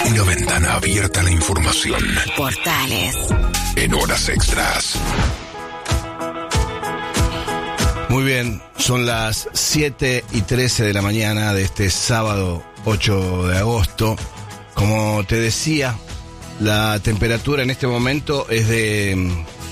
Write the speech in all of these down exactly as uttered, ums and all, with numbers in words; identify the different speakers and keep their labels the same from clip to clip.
Speaker 1: Una ventana abierta a la información.
Speaker 2: Portales.
Speaker 1: En horas extras.
Speaker 3: Muy bien, son las siete y trece de la mañana de este sábado ocho de agosto. Como te decía, la temperatura en este momento es de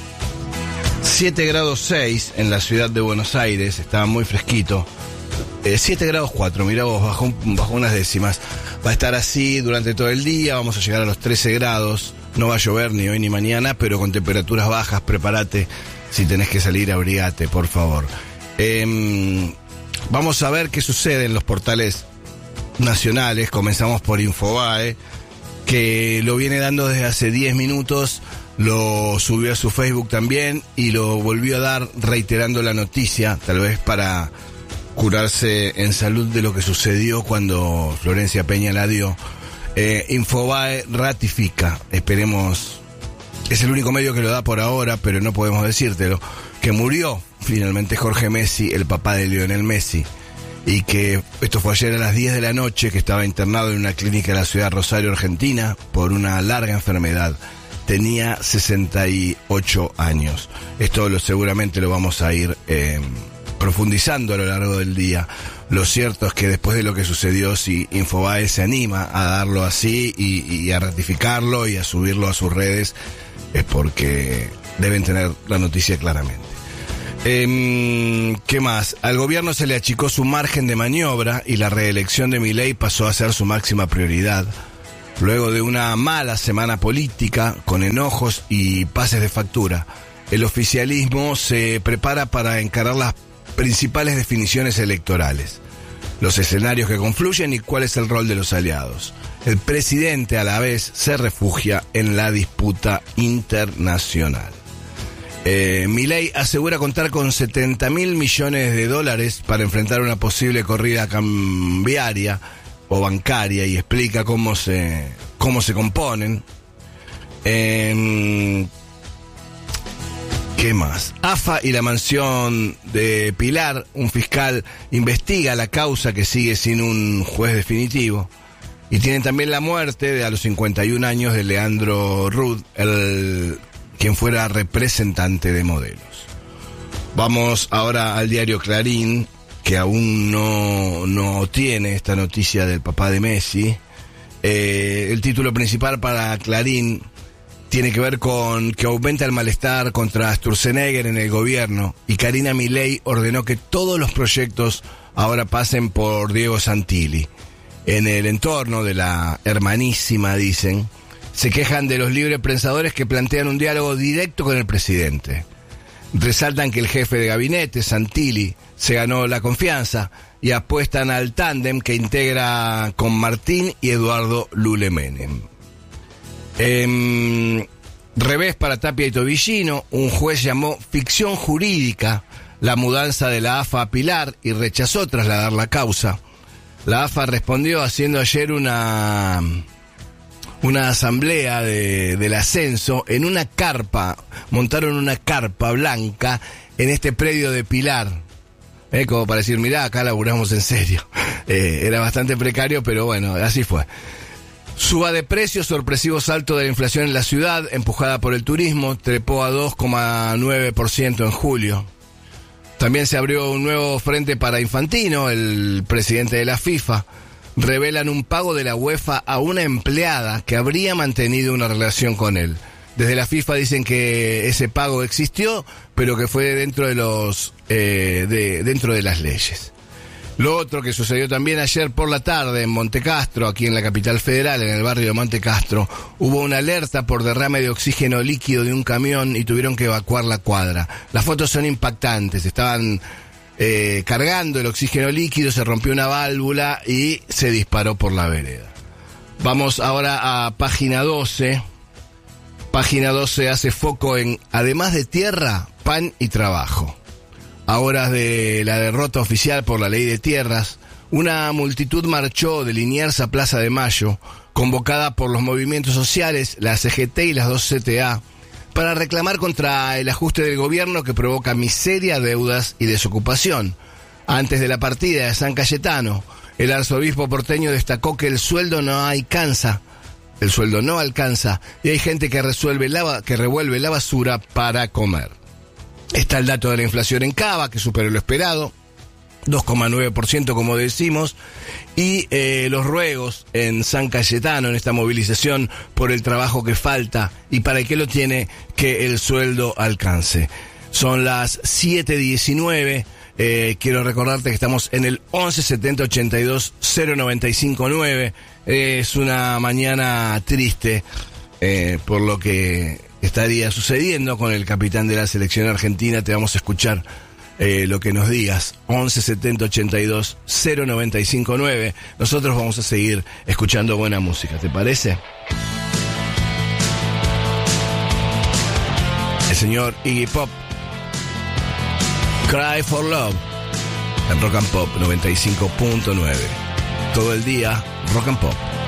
Speaker 3: siete grados seis en la ciudad de Buenos Aires, está muy fresquito. Eh, siete grados cuatro, mirá vos, bajó, bajó unas décimas. Va a estar así durante todo el día, vamos a llegar a los trece grados. No va a llover ni hoy ni mañana, pero con temperaturas bajas, prepárate. Si tenés que salir, abrigate, por favor. Eh, vamos a ver qué sucede en los portales nacionales. Comenzamos por Infobae, que lo viene dando desde hace diez minutos. Lo subió a su Facebook también y lo volvió a dar reiterando la noticia, tal vez para curarse en salud de lo que sucedió cuando Florencia Peña la dio. Eh, Infobae ratifica, esperemos, es el único medio que lo da por ahora, pero no podemos decírtelo, que murió finalmente Jorge Messi, el papá de Lionel Messi, y que esto fue ayer a las diez de la noche, que estaba internado en una clínica de la ciudad de Rosario, Argentina, por una larga enfermedad. Tenía sesenta y ocho años. Esto lo, seguramente lo vamos a ir eh, profundizando a lo largo del día. Lo cierto es que después de lo que sucedió, si Infobae se anima a darlo así y, y a ratificarlo y a subirlo a sus redes, es porque deben tener la noticia claramente. Eh, ¿Qué más? Al gobierno se le achicó su margen de maniobra y la reelección de Milei pasó a ser su máxima prioridad. Luego de una mala semana política, con enojos y pases de factura, el oficialismo se prepara para encarar las principales definiciones electorales, los escenarios que confluyen y cuál es el rol de los aliados. El presidente a la vez se refugia en la disputa internacional. Eh, Milei asegura contar con setenta mil millones de dólares para enfrentar una posible corrida cambiaria o bancaria y explica cómo se cómo se componen. Eh, ¿Qué más? A F A y la mansión de Pilar, un fiscal investiga la causa que sigue sin un juez definitivo. Y tienen también la muerte de a los cincuenta y un años de Leandro Rudd, el quien fuera representante de modelos. Vamos ahora al diario Clarín, que aún no, no tiene esta noticia del papá de Messi. Eh, el título principal para Clarín tiene que ver con que aumenta el malestar contra Sturzenegger en el gobierno y Karina Milei ordenó que todos los proyectos ahora pasen por Diego Santilli. En el entorno de la hermanísima, dicen, se quejan de los librepensadores que plantean un diálogo directo con el presidente. Resaltan que el jefe de gabinete, Santilli, se ganó la confianza y apuestan al tándem que integra con Martín y Eduardo Lule Menem. Eh, revés para Tapia y Tobillino, un juez llamó ficción jurídica la mudanza de la A F A a Pilar y rechazó trasladar la causa. La A F A respondió haciendo ayer una... una asamblea de, del ascenso en una carpa, montaron una carpa blanca en este predio de Pilar, eh, como para decir, mirá, acá laburamos en serio. Eh, era bastante precario, pero bueno, así fue. Suba de precios, sorpresivo salto de la inflación en la ciudad, empujada por el turismo, trepó a dos coma nueve por ciento en julio. También se abrió un nuevo frente para Infantino, el presidente de la FIFA. Revelan un pago de la UEFA a una empleada que habría mantenido una relación con él. Desde la FIFA dicen que ese pago existió, pero que fue dentro de los eh, de, dentro de las leyes. Lo otro que sucedió también ayer por la tarde en Montecastro, aquí en la capital federal, en el barrio de Montecastro, hubo una alerta por derrame de oxígeno líquido de un camión y tuvieron que evacuar la cuadra. Las fotos son impactantes, estaban Eh, cargando el oxígeno líquido, se rompió una válvula y se disparó por la vereda. Vamos ahora a página doce. Página doce hace foco en, además de tierra, pan y trabajo. A horas de la derrota oficial por la ley de tierras, una multitud marchó de Liniers a Plaza de Mayo, convocada por los movimientos sociales, la C G T y las dos C T A, para reclamar contra el ajuste del gobierno que provoca miseria, deudas y desocupación. Antes de la partida de San Cayetano, el arzobispo porteño destacó que el sueldo no alcanza el sueldo no alcanza y hay gente que resuelve la, que revuelve la basura para comer. Está el dato de la inflación en Cava, que superó lo esperado, dos coma nueve por ciento como decimos, y eh, los ruegos en San Cayetano, en esta movilización por el trabajo que falta y para el que lo tiene, que el sueldo alcance. Son las siete diecinueve. Eh, quiero recordarte que estamos en el once setenta ochenta y dos cero noventa y cinco nueve. Eh, es una mañana triste eh, por lo que estaría sucediendo con el capitán de la selección argentina. Te vamos a escuchar eh, lo que nos digas. once setenta ochenta y dos cero noventa y cinco nueve. Nosotros vamos a seguir escuchando buena música, ¿te parece? El señor Iggy Pop, Cry for Love, en Rock and Pop noventa y cinco punto nueve. Todo el día, Rock and Pop.